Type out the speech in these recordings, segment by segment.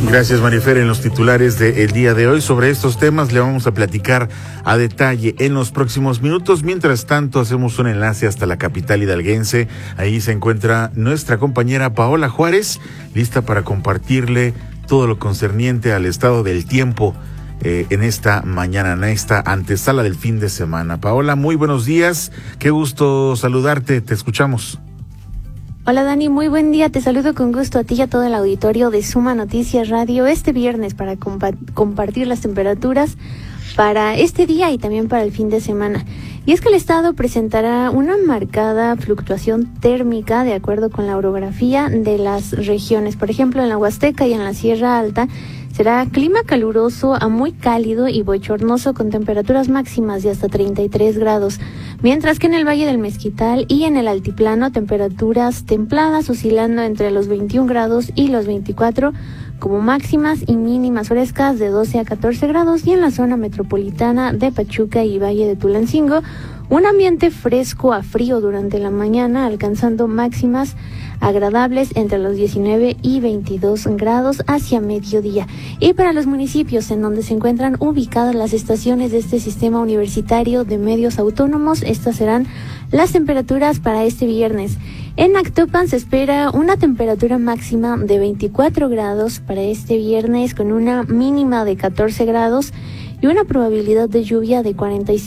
Gracias, Marifer. En los titulares del día de hoy, sobre estos temas le vamos a platicar a detalle en los próximos minutos. Mientras tanto, hacemos un enlace hasta la capital hidalguense. Ahí se encuentra nuestra compañera Paola Juárez, lista para compartirle todo lo concerniente al estado del tiempo en esta mañana, en esta antesala del fin de semana. Paola, muy buenos días. Qué gusto saludarte. Te escuchamos. Hola Dani, muy buen día, te saludo con gusto a ti y a todo el auditorio de Suma Noticias Radio este viernes para compartir las temperaturas para este día y también para el fin de semana. Y es que el estado presentará una marcada fluctuación térmica de acuerdo con la orografía de las regiones. Por ejemplo, en la Huasteca y en la Sierra Alta será clima caluroso a muy cálido y bochornoso con temperaturas máximas de hasta 33 grados, mientras que en el Valle del Mezquital y en el Altiplano temperaturas templadas oscilando entre los 21 grados y los 24 como máximas y mínimas frescas de 12 a 14 grados, y en la zona metropolitana de Pachuca y Valle de Tulancingo un ambiente fresco a frío durante la mañana, alcanzando máximas agradables entre los 19 y 22 grados hacia mediodía. Y para los municipios en donde se encuentran ubicadas las estaciones de este sistema universitario de medios autónomos, estas serán las temperaturas para este viernes. En Actopan se espera una temperatura máxima de 24 grados para este viernes, con una mínima de 14 grados y una probabilidad de lluvia de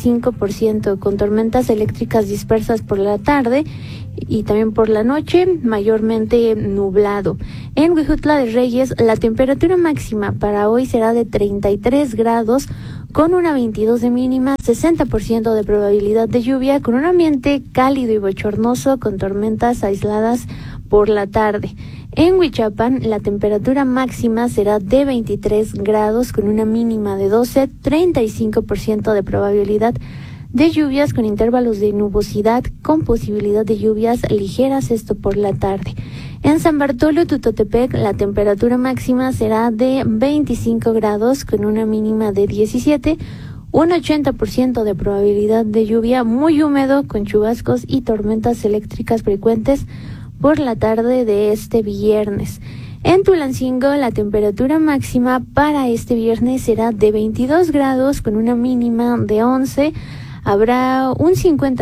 45%, con tormentas eléctricas dispersas por la tarde y también por la noche, mayormente nublado. En Huejutla de Reyes, la temperatura máxima para hoy será de 33 grados, con una 22 de mínima, 60% de probabilidad de lluvia, con un ambiente cálido y bochornoso, con tormentas aisladas por la tarde. En Huichapan, la temperatura máxima será de 23 grados, con una mínima de 12, 35% de probabilidad de lluvias, con intervalos de nubosidad, con posibilidad de lluvias ligeras, esto por la tarde. En San Bartolo Tutotepec, la temperatura máxima será de 25 grados, con una mínima de 17, un 80% de probabilidad de lluvia, muy húmedo, con chubascos y tormentas eléctricas frecuentes por la tarde de este viernes. En Tulancingo, la temperatura máxima para este viernes será de 22 grados, con una mínima de 11. Habrá un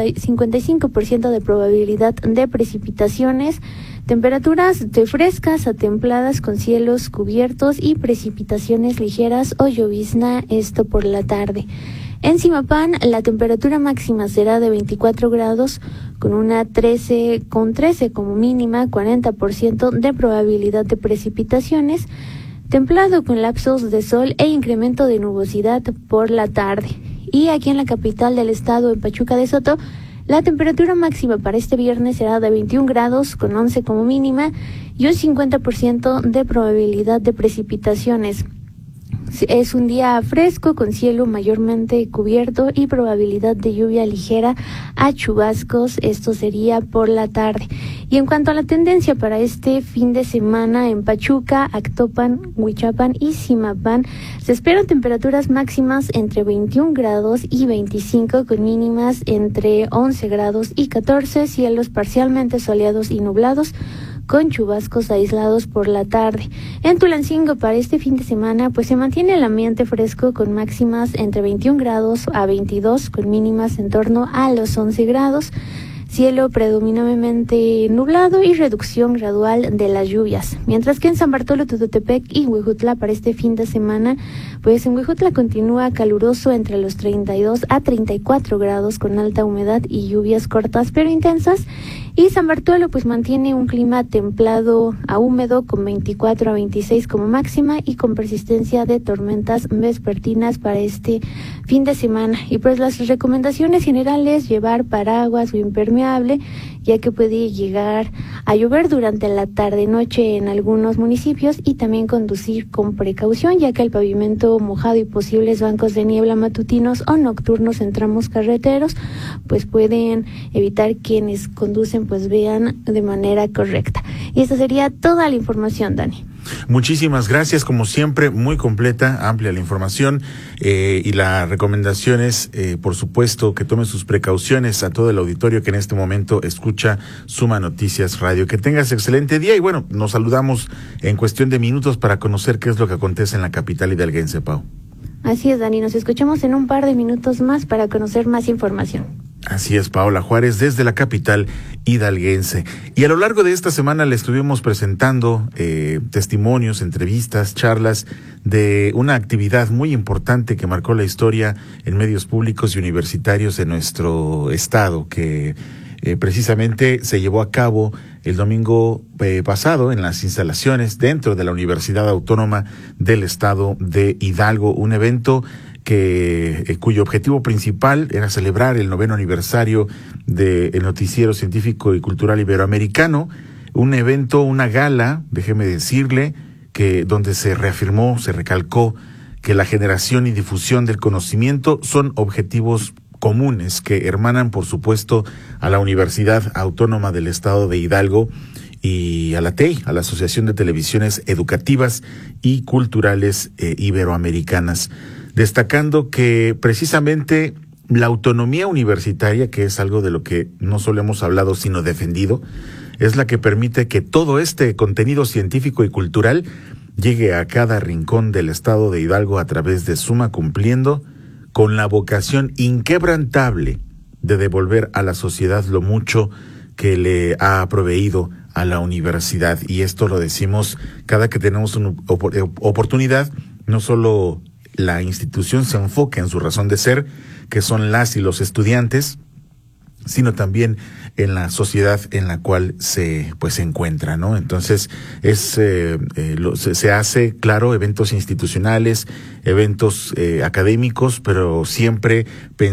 55% de probabilidad de precipitaciones, temperaturas de frescas a templadas con cielos cubiertos y precipitaciones ligeras o llovizna, esto por la tarde. En Zimapán, la temperatura máxima será de 24 grados, con una 13 como mínima, 40% de probabilidad de precipitaciones, templado con lapsos de sol e incremento de nubosidad por la tarde. Y aquí en la capital del estado, en Pachuca de Soto, la temperatura máxima para este viernes será de 21 grados, con 11 como mínima, y un 50% de probabilidad de precipitaciones. Es un día fresco, con cielo mayormente cubierto y probabilidad de lluvia ligera a chubascos, esto sería por la tarde. Y en cuanto a la tendencia para este fin de semana, en Pachuca, Actopan, Huichapan y Zimapán se esperan temperaturas máximas entre 21 grados y 25, con mínimas entre 11 grados y 14, cielos parcialmente soleados y nublados, con chubascos aislados por la tarde. En Tulancingo, para este fin de semana, pues se mantiene el ambiente fresco, con máximas entre 21 grados a 22, con mínimas en torno a los 11 grados. Cielo predominantemente nublado y reducción gradual de las lluvias. Mientras que en San Bartolo Tutotepec y Huejutla, para este fin de semana, pues en Huejutla continúa caluroso entre los 32 a 34 grados, con alta humedad y lluvias cortas pero intensas. Y San Bartolo pues mantiene un clima templado a húmedo, con 24 a 26 como máxima y con persistencia de tormentas vespertinas para este fin de semana. Y pues las recomendaciones generales: llevar paraguas o impermeable, ya que puede llegar a llover durante la tarde-noche en algunos municipios, y también conducir con precaución, ya que el pavimento mojado y posibles bancos de niebla matutinos o nocturnos en tramos carreteros pues pueden evitar quienes conducen pues vean de manera correcta. Y esta sería toda la información, Dani. Muchísimas gracias, como siempre, muy completa, amplia la información, y la recomendación es, por supuesto, que tome sus precauciones a todo el auditorio que en este momento escucha Suma Noticias Radio. Que tengas excelente día y bueno, nos saludamos en cuestión de minutos para conocer qué es lo que acontece en la capital hidalguense, Pau. Así es, Dani, nos escuchamos en un par de minutos más para conocer más información. Así es, Paola Juárez, desde la capital hidalguense. Y a lo largo de esta semana le estuvimos presentando testimonios, entrevistas, charlas de una actividad muy importante que marcó la historia en medios públicos y universitarios de nuestro estado, que precisamente se llevó a cabo el domingo pasado en las instalaciones dentro de la Universidad Autónoma del Estado de Hidalgo, un evento cuyo objetivo principal era celebrar el 9º aniversario del Noticiero Científico y Cultural Iberoamericano, un evento, una gala, déjeme decirle, que donde se reafirmó, se recalcó que la generación y difusión del conocimiento son objetivos comunes que hermanan, por supuesto, a la Universidad Autónoma del Estado de Hidalgo y a la TEI, a la Asociación de Televisiones Educativas y Culturales Iberoamericanas, destacando que precisamente la autonomía universitaria, que es algo de lo que no solo hemos hablado, sino defendido, es la que permite que todo este contenido científico y cultural llegue a cada rincón del estado de Hidalgo a través de Suma, cumpliendo con la vocación inquebrantable de devolver a la sociedad lo mucho que le ha proveído a la universidad. Y esto lo decimos cada que tenemos una oportunidad, no solo la institución se enfoca en su razón de ser, que son las y los estudiantes, sino también en la sociedad en la cual se encuentra, ¿no? Entonces se hace, claro, eventos institucionales, eventos académicos, pero siempre